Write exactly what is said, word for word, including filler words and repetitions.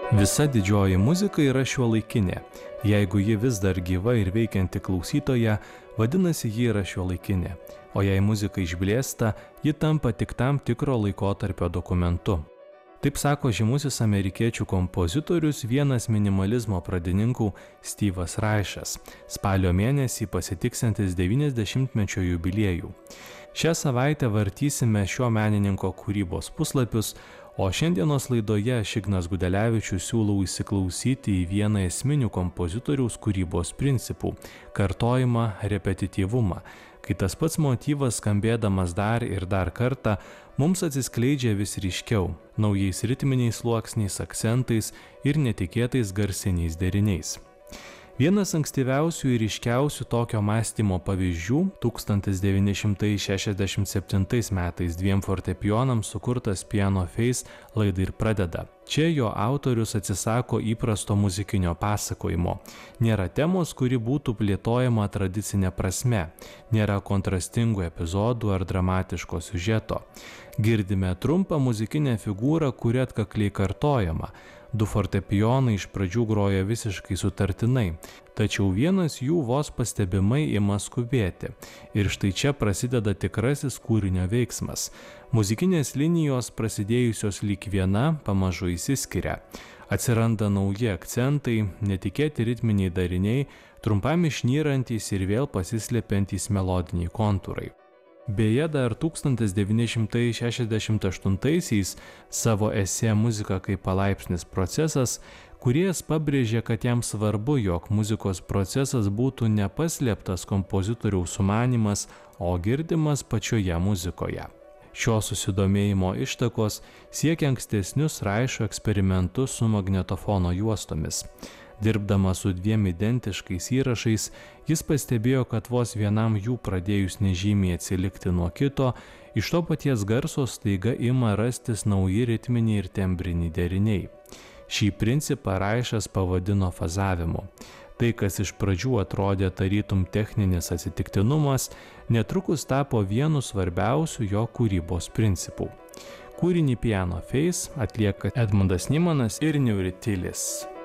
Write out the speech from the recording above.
Visa didžioji muzika yra šiuolaikinė. Jeigu ji vis dar gyva ir veikianti klausytoje, vadinasi ji yra šiuolaikinė. O jei muzika išblėsta, ji tampa tik tam tikro laikotarpio dokumentu. Taip sako žymusis amerikiečių kompozitorius, vienas minimalizmo pradininkų Steve'as Reichas, spalio mėnesį pasitiksantis devyniasdešimtmečio jubiliejų. Šią savaitę vartysime šio menininko kūrybos puslapius, o šiandienos laidoje aš Ignas Gudelevičius siūlau įsiklausyti į vieną esminių kompozitoriaus kūrybos principų – kartojimą, repetityvumą, kai tas pats motyvas skambėdamas dar ir dar kartą mums atsiskleidžia vis ryškiau, naujais ritminiais sluoksniais, akcentais ir netikėtais garsiniais deriniais. Vienas ankstyviausių ir ryškiausių tokio mąstymo pavyzdžių tūkstantis devyni šimtai šešiasdešimt septintais metais dviem fortepijonams sukurtas Piano Face laida ir pradeda. Čia jo autorius atsisako įprasto muzikinio pasakojimo. Nėra temos, kuri būtų plėtojama tradicinė prasme. Nėra kontrastingų epizodų ar dramatiško siužeto. Girdime trumpą muzikinę figūrą, kuri atkakliai kartojama. Du fortepijonai iš pradžių groja visiškai sutartinai, tačiau vienas jų vos pastebimai ima skubėti. Ir štai čia prasideda tikrasis kūrinio veiksmas. Muzikinės linijos prasidėjusios lyg viena pamažu išsiskiria. Atsiranda nauji akcentai, netikėti ritminiai dariniai, trumpam išnyrantys ir vėl pasislepiantys melodiniai kontūrai. Beje, dar tūkstantis devyni šimtai šešiasdešimt aštuntaisiais savo esė Muzika kaip palaipsnis procesas, kūrėjas pabrėžė, kad jam svarbu, jog muzikos procesas būtų nepaslėptas kompozitoriaus sumanymas, o girdimas pačioje muzikoje. Šio susidomėjimo ištakos siekia ankstesnius Reicho eksperimentus su magnetofono juostomis. Dirbdamas su dviem identiškais įrašais, jis pastebėjo, kad vos vienam jų pradėjus nežymiai atsilikti nuo kito, iš to paties garso staiga ima rastis nauji ritminiai ir tembriniai deriniai. Šį principą Reichas pavadino fazavimu. Tai, kas iš pradžių atrodė tarytum techninis atsitiktinumas, netrukus tapo vienu svarbiausių jo kūrybos principų. Kūrinį Piano Face atlieka Edmundas Nymanas ir Nuri Tilis.